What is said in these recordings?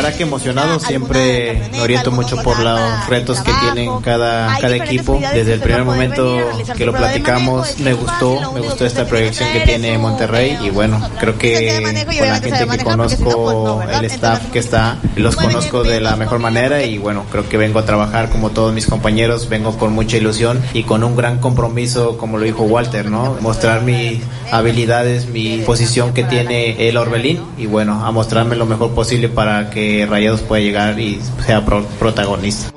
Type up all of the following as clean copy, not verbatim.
verdad que emocionado, siempre me oriento mucho por los retos que tienen cada equipo. Desde el primer momento que lo platicamos me gustó esta proyección que tiene Monterrey, y bueno, creo que con la gente que conozco, el staff que está, los conozco de la mejor manera, y bueno, creo que vengo a trabajar como todos mis compañeros, vengo con mucha ilusión y con un gran compromiso, como lo dijo Walter, ¿no? Mostrar mis habilidades, mi posición que tiene el Orbelín, y bueno, a mostrarme lo mejor posible para que Rayados pueda llegar y sea protagonista.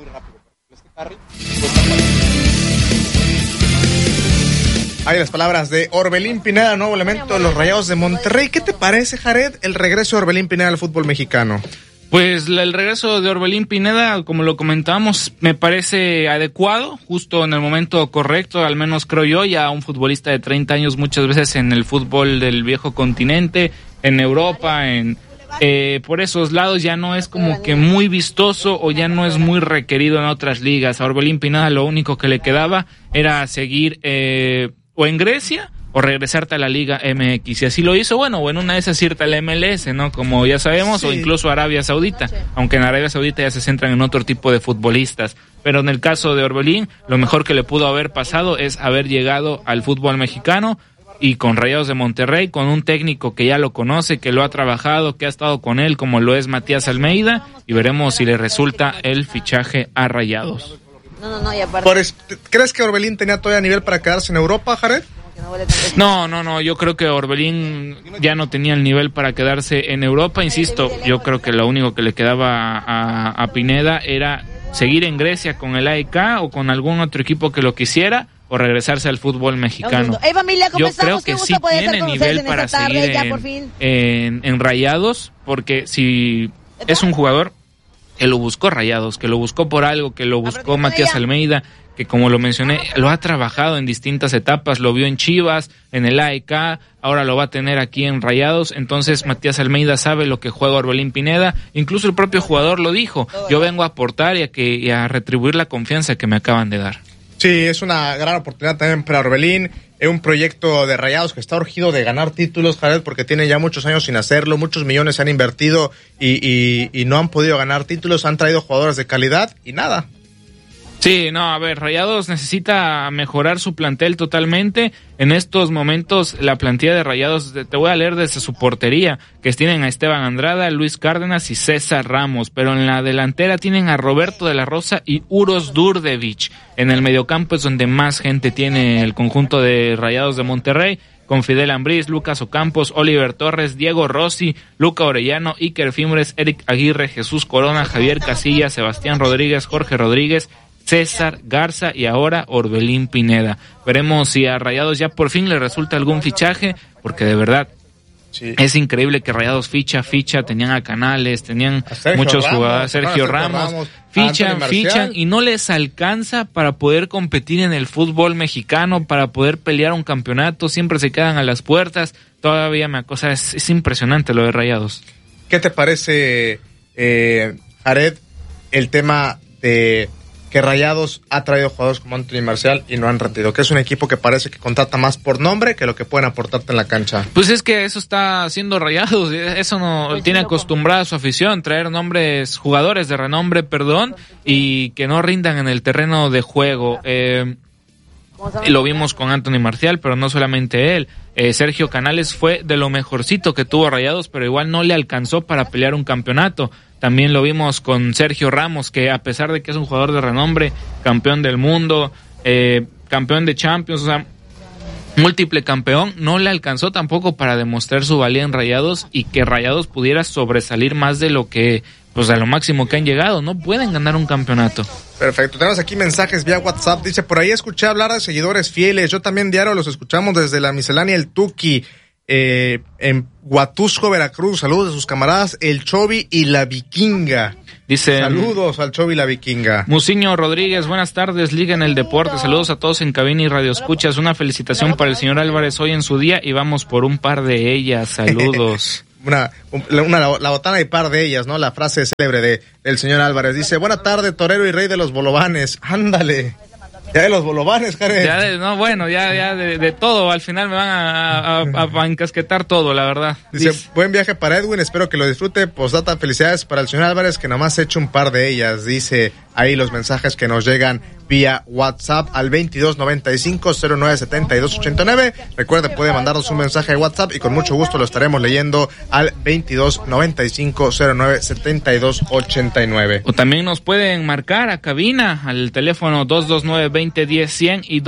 Hay las palabras de Orbelín Pineda, nuevo elemento de los Rayados de Monterrey. ¿Qué te parece, Jared, el regreso de Orbelín Pineda al fútbol mexicano? Pues el regreso de Orbelín Pineda, como lo comentábamos, me parece adecuado, justo en el momento correcto, al menos creo yo. Ya un futbolista de 30 años muchas veces en el fútbol del viejo continente, en Europa, por esos lados ya no es como que muy vistoso o ya no es muy requerido en otras ligas. A Orbelín Pineda lo único que le quedaba era seguir o en Grecia o regresarte a la Liga MX, y así lo hizo, bueno, o en una de esas irte a la MLS, ¿no? Como ya sabemos, sí. O incluso Arabia Saudita, aunque en Arabia Saudita ya se centran en otro tipo de futbolistas. Pero en el caso de Orbelín, lo mejor que le pudo haber pasado es haber llegado al fútbol mexicano, y con Rayados de Monterrey, con un técnico que ya lo conoce, que lo ha trabajado, que ha estado con él, como lo es Matías Almeida, y veremos si le resulta el fichaje a Rayados. Y aparte... ¿Crees que Orbelín tenía todavía nivel para quedarse en Europa, Jared? No, yo creo que Orbelín ya no tenía el nivel para quedarse en Europa, insisto, yo creo que lo único que le quedaba a Pineda era seguir en Grecia con el AEK o con algún otro equipo que lo quisiera, o regresarse al fútbol mexicano. Hey, familia, ¿cómo yo estamos? creo que sí tiene nivel para seguir en Rayados, porque si es un jugador que lo buscó Rayados, que lo buscó por algo, que lo buscó Matías Almeida, que como lo mencioné, lo ha trabajado en distintas etapas, lo vio en Chivas, en el AEK, ahora lo va a tener aquí en Rayados. Entonces Matías Almeida sabe lo que juega Orbelín Pineda, incluso el propio jugador lo dijo, yo vengo a aportar y a retribuir la confianza que me acaban de dar. Sí, es una gran oportunidad también para Orbelín, es un proyecto de Rayados que está urgido de ganar títulos, Jared, porque tiene ya muchos años sin hacerlo, muchos millones se han invertido y no han podido ganar títulos, han traído jugadores de calidad y nada. Sí, no, a ver, Rayados necesita mejorar su plantel totalmente. En estos momentos la plantilla de Rayados, te voy a leer desde su portería, que tienen a Esteban Andrada, Luis Cárdenas y César Ramos, pero en la delantera tienen a Roberto de la Rosa y Uros Durdevich. En el mediocampo es donde más gente tiene el conjunto de Rayados de Monterrey, con Fidel Ambriz, Lucas Ocampos, Oliver Torres, Diego Rossi, Luca Orellano, Iker Fimbres, Eric Aguirre, Jesús Corona, Javier Casillas, Sebastián Rodríguez, Jorge Rodríguez, César Garza y ahora Orbelín Pineda. Veremos si a Rayados ya por fin le resulta algún fichaje, porque de verdad sí. Es increíble que Rayados ficha, tenían a Canales, tenían muchos jugadores, Sergio Ramos, fichan y no les alcanza para poder competir en el fútbol mexicano, para poder pelear un campeonato, siempre se quedan a las puertas, todavía es impresionante lo de Rayados. ¿Qué te parece, Jared, el tema de que Rayados ha traído jugadores como Anthony Marcial y no han retenido, que es un equipo que parece que contrata más por nombre que lo que pueden aportarte en la cancha? Pues es que eso está haciendo Rayados, eso no tiene acostumbrada a su afición, traer jugadores de renombre, y que no rindan en el terreno de juego. Lo vimos con Anthony Marcial, pero no solamente él. Sergio Canales fue de lo mejorcito que tuvo Rayados, pero igual no le alcanzó para pelear un campeonato. También lo vimos con Sergio Ramos, que a pesar de que es un jugador de renombre, campeón del mundo, campeón de Champions, o sea, múltiple campeón, no le alcanzó tampoco para demostrar su valía en Rayados y que Rayados pudiera sobresalir más de lo que, pues a lo máximo que han llegado. No pueden ganar un campeonato. Perfecto, tenemos aquí mensajes vía WhatsApp, dice, por ahí escuché hablar de seguidores fieles, yo también diario los escuchamos desde la miscelánea El Tuqui, en Huatusco, Veracruz. Saludos a sus camaradas El Chovi y la Vikinga. Dice, saludos al Chovi y la Vikinga. Muciño Rodríguez, buenas tardes, Liga en el Deporte, saludos a todos en cabina y radio escuchas, una felicitación para el señor Álvarez hoy en su día y vamos por un par de ellas, saludos. La botana y par de ellas, ¿no? La frase célebre del señor Álvarez. Dice, buena tarde, torero y rey de los bolovanes. Ándale. Ya de los bolovanes, Jared. Ya de todo. Al final me van a encasquetar todo, la verdad. Dice, buen viaje para Edwin, espero que lo disfrute. Postdata, felicidades para el señor Álvarez, que nomás he hecho un par de ellas. Dice ahí los mensajes que nos llegan vía WhatsApp al 2295-097289. Recuerde, puede mandarnos un mensaje de WhatsApp y con mucho gusto lo estaremos leyendo al 2295-097289. O también nos pueden marcar a cabina al teléfono 229-2010-100 y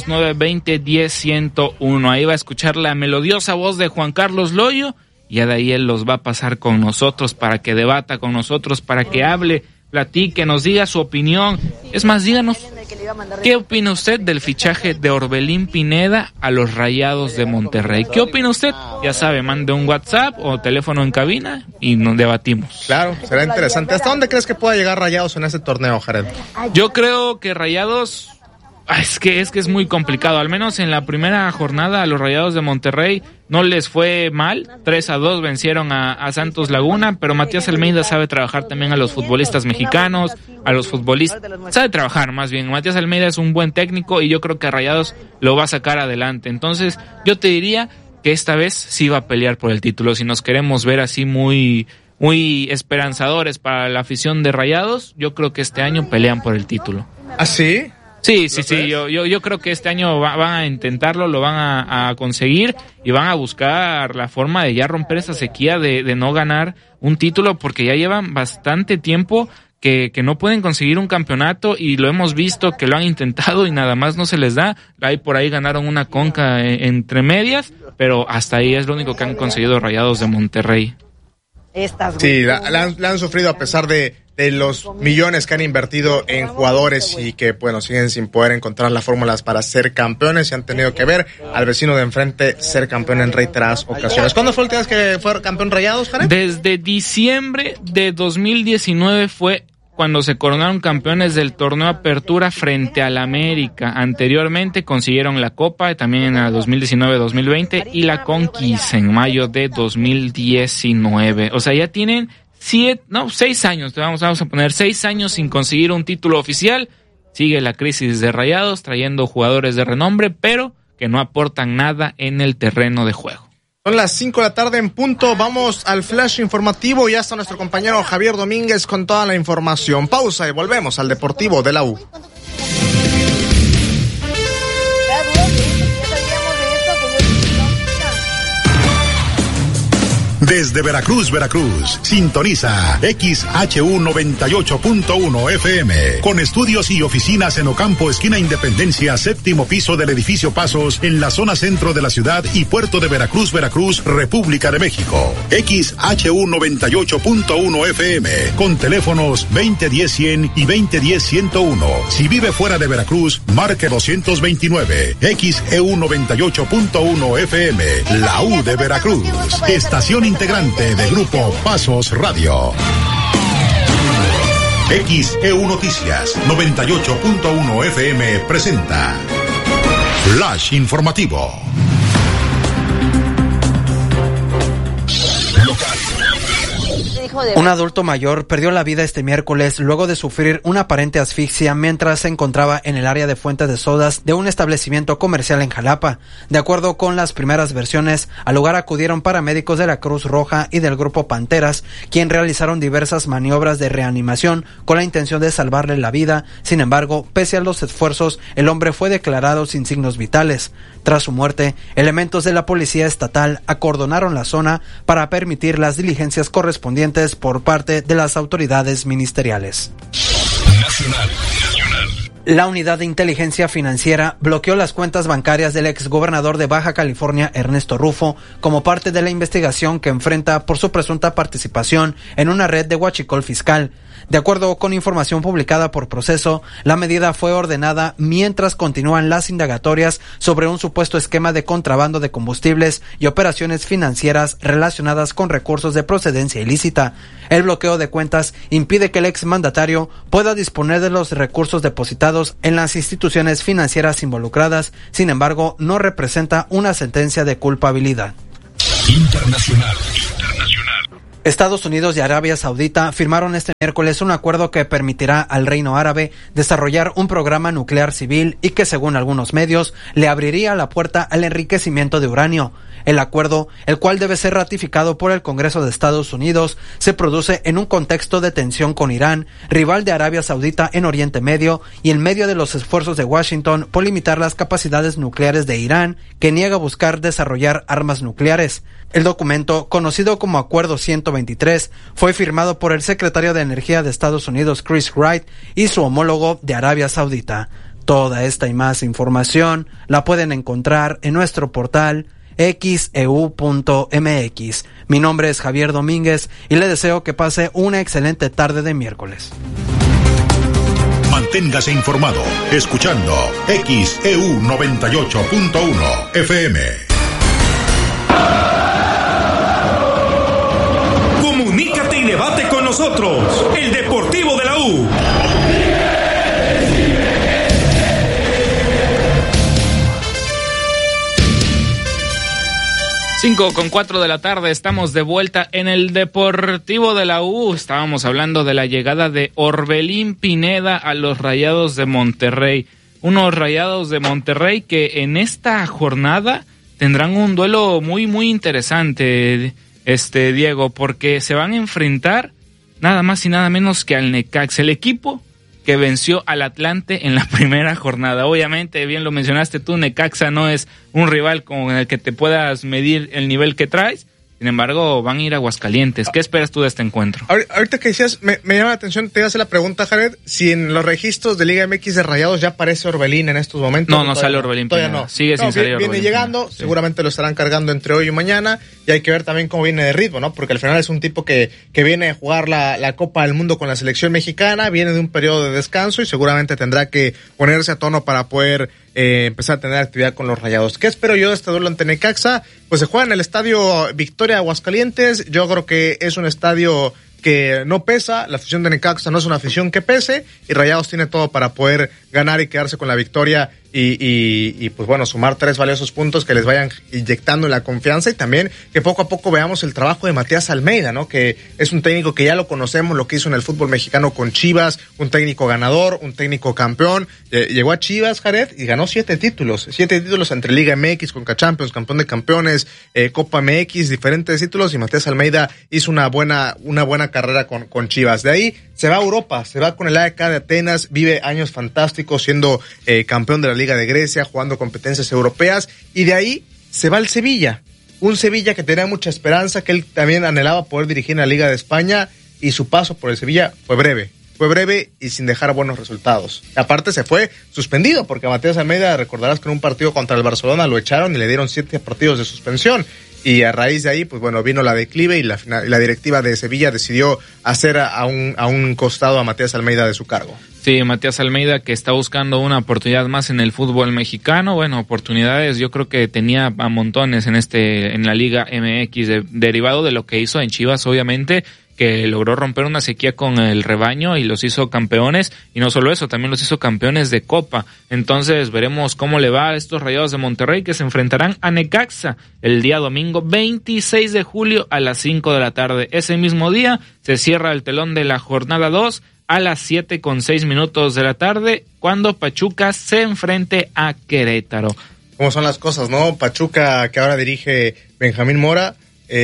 229-2010-101. Ahí va a escuchar la melodiosa voz de Juan Carlos Loyo y ya de ahí él los va a pasar con nosotros para que debata con nosotros, para que hable, platique, nos diga su opinión. Es más, díganos, ¿qué opina usted del fichaje de Orbelín Pineda a los Rayados de Monterrey? ¿Qué opina usted? Ya sabe, mande un WhatsApp o teléfono en cabina y nos debatimos. Claro, será interesante. ¿Hasta dónde crees que pueda llegar Rayados en ese torneo, Jared? Yo creo que Rayados... Es que es muy complicado. Al menos en la primera jornada a los Rayados de Monterrey no les fue mal. 3-2 vencieron a Santos Laguna, pero Matías Almeida sabe trabajar también a los futbolistas mexicanos, a los futbolistas. Sabe trabajar más bien. Matías Almeida es un buen técnico y yo creo que a Rayados lo va a sacar adelante. Entonces yo te diría que esta vez sí va a pelear por el título. Si nos queremos ver así muy esperanzadores para la afición de Rayados, yo creo que este año pelean por el título. ¿Ah, sí? Sí, yo creo que este año van a intentarlo, lo van a conseguir y van a buscar la forma de ya romper esa sequía de no ganar un título, porque ya llevan bastante tiempo que no pueden conseguir un campeonato y lo hemos visto que lo han intentado y nada más no se les da. Ahí por ahí ganaron una conca entre medias, pero hasta ahí es lo único que han conseguido Rayados de Monterrey. Sí, la han sufrido a pesar de los millones que han invertido en jugadores y que, bueno, siguen sin poder encontrar las fórmulas para ser campeones y han tenido que ver al vecino de enfrente ser campeón en reiteradas ocasiones. ¿Cuándo fue la última vez que fue campeón Rayados, Jared? Desde diciembre de 2019 fue cuando se coronaron campeones del torneo Apertura frente al América. Anteriormente consiguieron la Copa, también en el 2019-2020, y la Conquista en mayo de 2019. O sea, ya tienen 6 años, vamos a poner 6 años sin conseguir un título oficial. Sigue la crisis de Rayados, trayendo jugadores de renombre, pero que no aportan nada en el terreno de juego. Son las 5 de la tarde en punto, vamos al flash informativo y ya está nuestro compañero Javier Domínguez con toda la información. Pausa y volvemos al Deportivo de la U. Desde Veracruz, sintoniza XHU 98.1 FM, con estudios y oficinas en Ocampo, esquina Independencia, 7º piso del edificio Pasos, en la zona centro de la ciudad y puerto de Veracruz, República de México. XHU 98.1 FM, con teléfonos 2010-100 y 2010-101. Si vive fuera de Veracruz, marque 229. XEU 98.1 FM, la U de Veracruz, estación integrante de Grupo Pasos Radio. XEU Noticias 98.1 FM presenta Flash Informativo. Un adulto mayor perdió la vida este miércoles luego de sufrir una aparente asfixia mientras se encontraba en el área de fuente de sodas de un establecimiento comercial en Jalapa. De acuerdo con las primeras versiones, al lugar acudieron paramédicos de la Cruz Roja y del Grupo Panteras, quien realizaron diversas maniobras de reanimación con la intención de salvarle la vida. Sin embargo, pese a los esfuerzos, el hombre fue declarado sin signos vitales. Tras su muerte, elementos de la Policía Estatal acordonaron la zona para permitir las diligencias correspondientes por parte de las autoridades ministeriales. La Unidad de Inteligencia Financiera bloqueó las cuentas bancarias del exgobernador de Baja California, Ernesto Rufo, como parte de la investigación que enfrenta por su presunta participación en una red de huachicol fiscal. De acuerdo con información publicada por Proceso, la medida fue ordenada mientras continúan las indagatorias sobre un supuesto esquema de contrabando de combustibles y operaciones financieras relacionadas con recursos de procedencia ilícita. El bloqueo de cuentas impide que el exmandatario pueda disponer de los recursos depositados en las instituciones financieras involucradas. Sin embargo, no representa una sentencia de culpabilidad. Internacional. Estados Unidos y Arabia Saudita firmaron este miércoles un acuerdo que permitirá al Reino Árabe desarrollar un programa nuclear civil y que, según algunos medios, le abriría la puerta al enriquecimiento de uranio. El acuerdo, el cual debe ser ratificado por el Congreso de Estados Unidos, se produce en un contexto de tensión con Irán, rival de Arabia Saudita en Oriente Medio, y en medio de los esfuerzos de Washington por limitar las capacidades nucleares de Irán, que niega buscar desarrollar armas nucleares. El documento, conocido como Acuerdo 123, fue firmado por el secretario de Energía de Estados Unidos, Chris Wright, y su homólogo de Arabia Saudita. Toda esta y más información la pueden encontrar en nuestro portal xeu.mx. Mi nombre es Javier Domínguez y le deseo que pase una excelente tarde de miércoles. Manténgase informado escuchando XEU 98.1 FM. Comunícate y debate con nosotros. El Deportivo de la U. 5:04 de la tarde, estamos de vuelta en el Deportivo de la U. Estábamos hablando de la llegada de Orbelín Pineda a los Rayados de Monterrey. Unos Rayados de Monterrey que en esta jornada tendrán un duelo muy, muy interesante, Diego, porque se van a enfrentar nada más y nada menos que al Necaxa, el equipo que venció al Atlante en la primera jornada. Obviamente, bien lo mencionaste tú, Necaxa no es un rival con el que te puedas medir el nivel que traes. Sin embargo, van a ir a Aguascalientes. ¿Qué esperas tú de este encuentro? Ahorita que decías, me llama la atención, te iba a hacer la pregunta, Jared, si en los registros de Liga MX de Rayados ya aparece Orbelín en estos momentos. No sale Orbelín. Todavía no. Sigue sin salir Orbelín. Viene llegando, sí. Seguramente lo estarán cargando entre hoy y mañana, y hay que ver también cómo viene de ritmo, ¿no? Porque al final es un tipo que viene a jugar la Copa del Mundo con la selección mexicana, viene de un periodo de descanso y seguramente tendrá que ponerse a tono para poder empezar a tener actividad con los Rayados. ¿Qué espero yo de este duelo ante Necaxa? Pues se juega en el Estadio Victoria de Aguascalientes. Yo creo que es un estadio que no pesa, la afición de Necaxa no es una afición que pese, y Rayados tiene todo para poder ganar y quedarse con la victoria y pues bueno, sumar 3 valiosos puntos que les vayan inyectando en la confianza, y también que poco a poco veamos el trabajo de Matías Almeida, ¿no? Que es un técnico que ya lo conocemos, lo que hizo en el fútbol mexicano con Chivas, un técnico ganador, un técnico campeón. Llegó a Chivas, Jared, y ganó 7 títulos entre Liga MX, Conca Champions, campeón de campeones, Copa MX, diferentes títulos, y Matías Almeida hizo una buena carrera con Chivas. De ahí se va a Europa, se va con el AEK de Atenas, vive años fantásticos siendo campeón de la Liga de Grecia, jugando competencias europeas, y de ahí se va al Sevilla, un Sevilla que tenía mucha esperanza, que él también anhelaba poder dirigir en la Liga de España, y su paso por el Sevilla fue breve y sin dejar buenos resultados. Aparte se fue suspendido, porque a Matías Almeida, recordarás que en un partido contra el Barcelona lo echaron y le dieron 7 partidos de suspensión. Y a raíz de ahí, pues bueno, vino la declive y la directiva de Sevilla decidió hacer a un costado a Matías Almeida de su cargo. Sí, Matías Almeida, que está buscando una oportunidad más en el fútbol mexicano. Bueno, oportunidades yo creo que tenía a montones en la Liga MX, derivado de lo que hizo en Chivas, obviamente, que logró romper una sequía con el rebaño y los hizo campeones, y no solo eso, también los hizo campeones de Copa. Entonces veremos cómo le va a estos Rayados de Monterrey, que se enfrentarán a Necaxa el día domingo 26 de julio a las 5 de la tarde. Ese mismo día se cierra el telón de la jornada 2 a las 7:06 de la tarde, cuando Pachuca se enfrente a Querétaro. ¿Cómo son las cosas, no? Pachuca, que ahora dirige Benjamín Mora,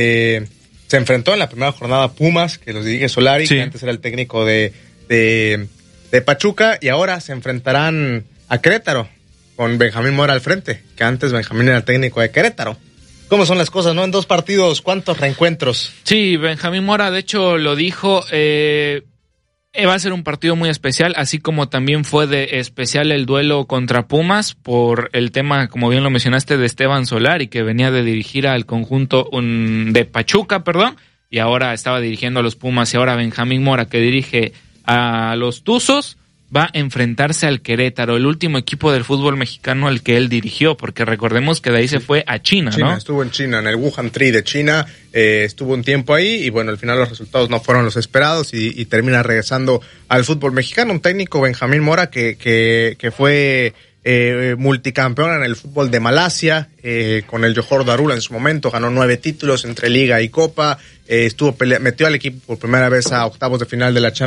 se enfrentó en la primera jornada a Pumas, que los dirige Solari, sí, que antes era el técnico de Pachuca, y ahora se enfrentarán a Querétaro con Benjamín Mora al frente, que antes Benjamín era el técnico de Querétaro. ¿Cómo son las cosas, no? En 2 partidos, ¿cuántos reencuentros? Sí, Benjamín Mora de hecho lo dijo, va a ser un partido muy especial, así como también fue de especial el duelo contra Pumas por el tema, como bien lo mencionaste, de Esteban Solari, que venía de dirigir al conjunto de Pachuca, y ahora estaba dirigiendo a los Pumas, y ahora Benjamín Mora, que dirige a los Tuzos, va a enfrentarse al Querétaro, el último equipo del fútbol mexicano al que él dirigió, porque recordemos que de ahí se fue a China, ¿no? Estuvo en China, en el Wuhan Tree de China, estuvo un tiempo ahí, y bueno, al final los resultados no fueron los esperados, y termina regresando al fútbol mexicano. Un técnico, Benjamín Mora, que fue multicampeón en el fútbol de Malasia, con el Johor Darul en su momento, ganó 9 títulos entre Liga y Copa, metió al equipo por primera vez a octavos de final de la Champions